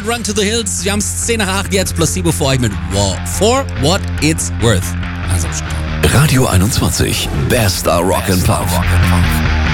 mit Run to the Hills. Wir haben es 10 nach 8 jetzt, plus Sibo für euch mit Wow. For What It's Worth. Also, Radio 21. Bester Rock and Pop.